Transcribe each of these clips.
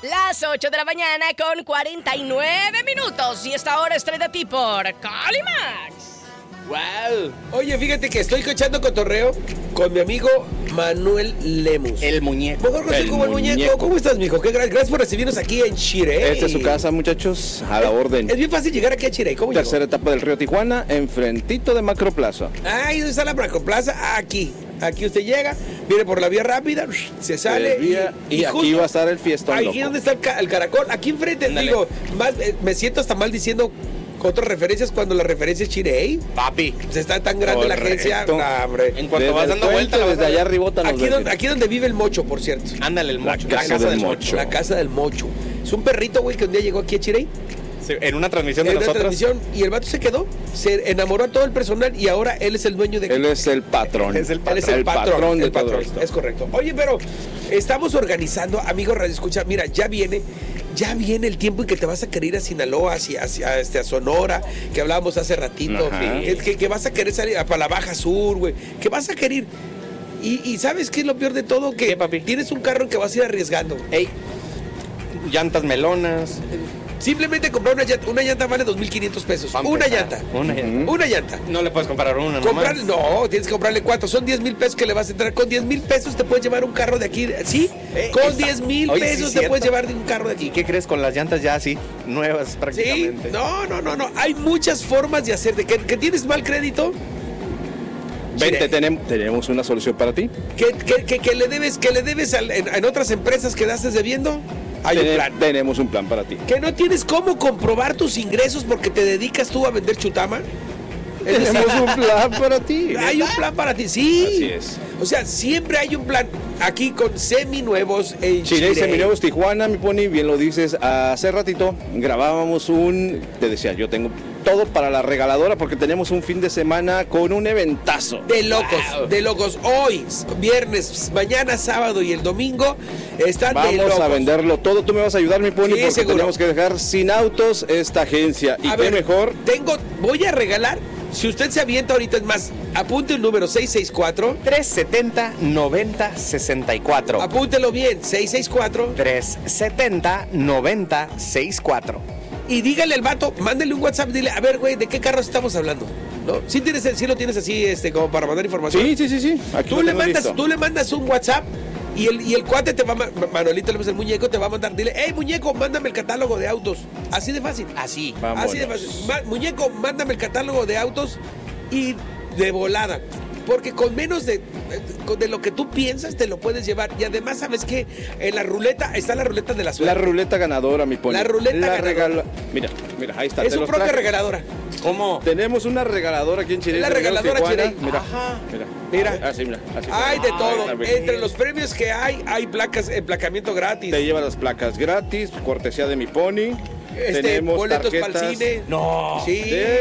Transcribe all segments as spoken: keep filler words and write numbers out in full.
Las ocho de la mañana con cuarenta y nueve minutos. Y esta hora es traída a ti por Calimax. ¡Wow! Oye, fíjate que estoy echando cotorreo con mi amigo Manuel Lemus. El muñeco. Mejor conocido como el muñeco. muñeco. ¿Cómo estás, mijo? Qué gra- gracias por recibirnos aquí en Chirey. Esta es su casa, muchachos, a la orden. Es bien fácil llegar aquí a Chirey. ¿Cómo Tercera llegó? etapa del río Tijuana, enfrentito de Macroplaza. Ah, ¿y dónde está la Macroplaza? Aquí. Aquí usted llega, viene por la vía rápida, se sale. Vía, y, y, y aquí justo, va a estar el fiestón. Aquí loco. donde está el, ca- el caracol, aquí enfrente. Dale. Digo, más, eh, me siento hasta mal diciendo otras referencias cuando la referencia es Chirey. Papi. Se está tan grande Correcto. la agencia. Nah, hombre. En cuanto Desde vas dando vueltas, desde allá arribota nos Aquí ves, donde, mira. aquí donde vive el mocho, por cierto. Ándale, el mocho. La casa del mocho. La casa del mocho. Es un perrito, güey, que un día llegó aquí a Chirey. Sí, en una transmisión de En una nosotros. transmisión. Y el vato se quedó. Se enamoró a todo el personal y ahora él es el dueño de... Él es el patrón. Es el Él es el, el patrón, patrón de el todo patrón, esto. es correcto. Oye, pero estamos organizando, amigos Radio Escucha, mira, ya viene, ya viene el tiempo en que te vas a querer ir a Sinaloa, hacia, hacia este, a Sonora, que hablábamos hace ratito, que, que, que vas a querer salir a para la Baja Sur, güey, que vas a querer ir. Y, y ¿sabes qué es lo peor de todo? Que ¿Qué, papi? tienes un carro en que vas a ir arriesgando. Ey, llantas melonas. Simplemente comprar una llanta, una llanta vale dos mil quinientos pesos. Pa' Una empezar. llanta. Una llanta. Una llanta. No le puedes comprar una Comprar, nomás. no, tienes que comprarle cuatro. Son diez mil pesos que le vas a entrar. Con diez mil pesos te puedes llevar un carro de aquí. ¿Sí? Eh, Con está- diez mil Oye, sí, pesos te cierto. puedes llevar de un carro de ¿Y aquí. qué crees con las llantas ya así, nuevas Sí, prácticamente? no, no, no, no. Hay muchas formas de hacer. De que, que tienes mal crédito. Vente, Chirey. tenemos, tenemos una solución para ti. Que, que, que, que le debes, que le debes al- en, en otras empresas que das debiendo. Hay un Tene- plan. Tenemos un plan para ti. Que no tienes cómo comprobar tus ingresos porque te dedicas tú a vender chutama. Es decir, Tenemos un plan para ti. hay un plan para ti, sí. Así es. O sea, siempre hay un plan. Aquí con seminuevos en Chirey, Chirey. Seminuevos, Tijuana, mi pony, bien lo dices. Hace ratito grabábamos un, te decía, yo tengo todo para la regaladora porque tenemos un fin de semana con un eventazo. De locos, Wow. de locos. Hoy, viernes, mañana, sábado y el domingo están de locos. Vamos a venderlo todo. Tú me vas a ayudar, mi pony, Sí, porque seguro. tenemos que dejar sin autos esta agencia. Y A qué ver, mejor. Tengo, voy a regalar, si usted se avienta ahorita, es más, apunte el número seis seis cuatro, tres setenta, noventa, sesenta y cuatro. apúntelo bien, seis seis cuatro, tres setenta, noventa, sesenta y cuatro. y dígale al vato, mándele un WhatsApp, dile, a ver, güey, ¿de qué carros estamos hablando? ¿No? ¿Sí, tienes, sí lo tienes así, este, como para mandar información? Sí, sí, sí, sí. Aquí Tú lo le, tengo mandas, listo. tú le mandas un WhatsApp y el, y el cuate te va a... ma- Manuelito, el muñeco te va a mandar, dile, hey, muñeco, mándame el catálogo de autos. Así de fácil. Así. Vámonos. Así de fácil. Ma- muñeco, mándame el catálogo de autos y de volada. Porque con menos de, de lo que tú piensas te lo puedes llevar. Y además, ¿sabes qué? En la ruleta está la ruleta de la La suerte. ruleta ganadora, mi pony. La ruleta La ganadora. regala- Mira, mira, ahí está. es te un los propia traje. regaladora. ¿Cómo? Tenemos una regaladora aquí en Chirey. Es la Seminuevos, regaladora Tijuana. Chirey. Mira, Ajá. mira. Mira. Así, mira. Así, Hay de Ay, todo. también. Entre los premios que hay, hay placas, emplacamiento gratis. Te lleva las placas gratis, cortesía de mi pony. Este, Tenemos boletos para el tarjetas cine. No. Sí.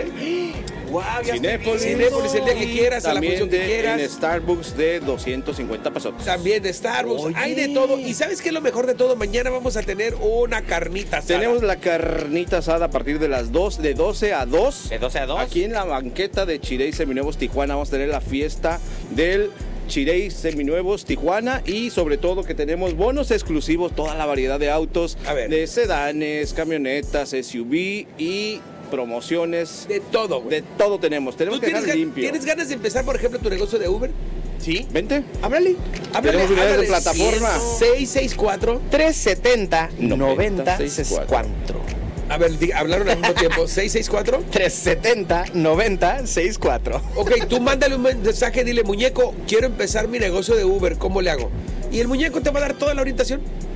de Wow, ya Cinépolis. estoy Cinépolis el día que quieras, a la también función que de, quieras. en Starbucks de doscientos cincuenta pesos. También de Starbucks. Oye. Hay de todo. Y ¿sabes qué es lo mejor de todo? Mañana vamos a tener una carnita asada. Tenemos la carnita asada a partir de las dos, de doce a dos. De doce a dos. Aquí en la banqueta de Chirey Seminuevos Tijuana vamos a tener la fiesta del Chirey Seminuevos Tijuana y sobre todo que tenemos bonos exclusivos, toda la variedad de autos, A ver. de sedanes, camionetas, S U V y promociones. De todo, güey. De todo tenemos. Tenemos ¿Tú que tienes, dejar gan- limpio. ¿Tienes ganas de empezar, por ejemplo, tu negocio de Uber? Sí. Vente. Háblale. Háblale. Tenemos unidades de háblale. plataforma. seis seis cuatro. tres setenta, noventa, noventa, sesenta y cuatro. A ver, di- hablaron al mismo tiempo. seis seis cuatro. tres setenta, noventa, sesenta y cuatro. Ok, tú mándale un mensaje, dile, muñeco, quiero empezar mi negocio de Uber, ¿cómo le hago? Y el muñeco te va a dar toda la orientación.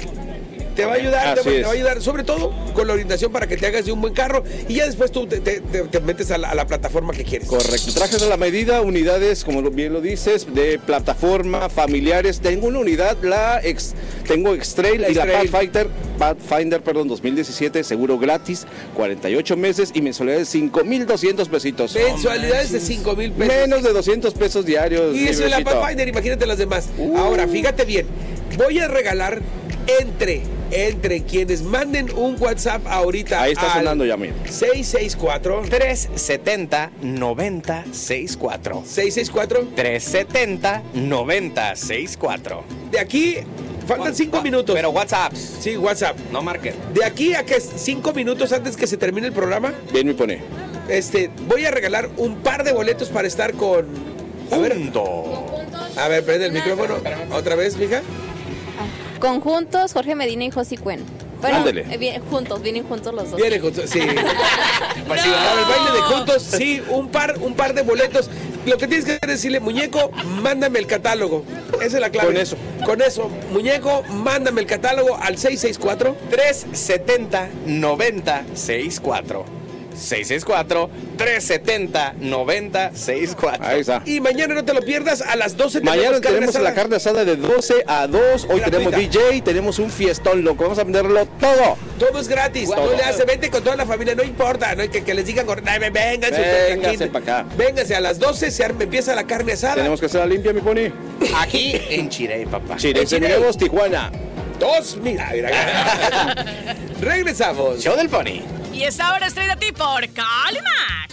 Te va a ayudar, te Así va, te es. va a ayudar, sobre todo con la orientación para que te hagas de un buen carro y ya después tú te, te- te- te metes a la, a la plataforma que quieres. Correcto, trajes a la medida, unidades, como lo- bien lo dices, de plataforma, familiares. Tengo una unidad, la ex, tengo X-Trail La y la X-Trail. Pathfinder, Pathfinder, perdón, dos mil diecisiete, seguro gratis, cuarenta y ocho meses y mensualidades de cinco mil doscientos pesitos. Mensualidades de cinco mil pesos. Menos de doscientos pesos diarios. Y eso es la librecito. Pathfinder, imagínate las demás. Uh. Ahora, fíjate bien, voy a regalar entre, entre quienes manden un WhatsApp ahorita. Ahí está al sonando ya, mira. seis seis cuatro. tres setenta, noventa, sesenta y cuatro. seis seis cuatro. tres setenta, noventa, sesenta y cuatro. De aquí Faltan cinco minutos. Pero WhatsApp. Sí, WhatsApp. No marquen. De aquí a que cinco minutos antes que se termine el programa, Bien, me pone. este, voy a regalar un par de boletos para estar con... A ver, a ver, prende el micrófono. Otra vez, mija. Conjuntos, Jorge Medina y Josie Cuen. Bueno, Ándele. eh, bien- juntos, vienen juntos los dos. Viene juntos, sí. Pues sí, A ver, baile de juntos, sí, un par, un par de boletos. Lo que tienes que hacer es decirle, muñeco, mándame el catálogo. Esa es la clave. Con eso. Con eso, muñeco, mándame el catálogo al seis seis cuatro. tres setenta noventa sesenta y cuatro. seis seis cuatro, tres setenta noventa sesenta y cuatro. Ahí está. Y mañana no te lo pierdas, a las doce Mañana carne tenemos asada. la carne asada de doce a dos. Hoy Gratuita. tenemos D J, tenemos un fiestón, loco. Vamos a venderlo todo. Todo es gratis, Todo. no le hace, vente con toda la familia, no importa, no hay que, que les digan, "Ay, vénganse, Vénganse pa' acá. vénganse a las doce, se arma- empieza la carne asada. Tenemos que hacerla limpia, mi pony. Aquí en Chirey, papá. Chile, En Chile. Seminuevos, Tijuana. Dos, mira, mira. Regresamos. Show del Pony. Y esta hora estoy de ti por Calimax.